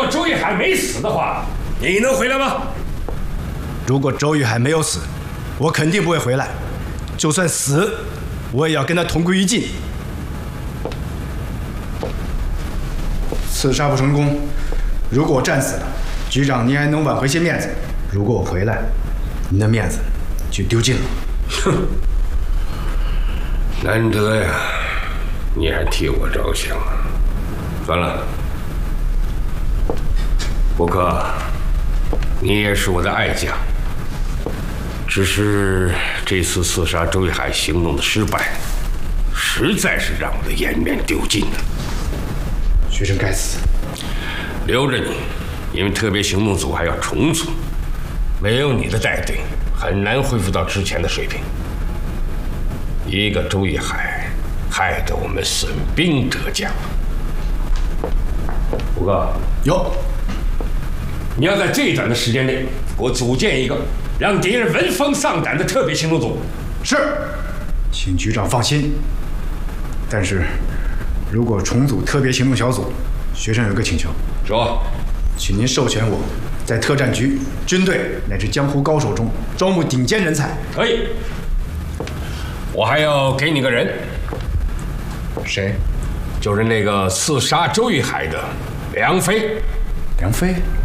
果周玉海没死的话，你能回来吗？ 如果周玉海没有死，我肯定不会回来。就算死，我也要跟他同归于尽。刺杀不成功，如果我战死了，局长您还能挽回些面子；如果我回来，您的面子就丢尽了。 哼，难得呀，你还替我着想啊！算了，伯克，你也是我的爱将。只是这次刺杀周玉海行动的失败，实在是让我的颜面丢尽了。 学生该死， 留着你，因为特别行动组还要重组，没有你的带队，很难恢复到之前的水平。一个周玉海，害得我们损兵折将。虎哥， 有， 你要在最短的时间内给我组建一个让敌人闻风丧胆的特别行动组。 是，请局长放心。但是，如果重组特别行动小组，学生有个请求。 说， 请您授权我在特战局、军队乃至江湖高手中招募顶尖人才。 可以。我还要给你个人。 谁？ 就是那个刺杀周玉海的梁飞。 梁飞？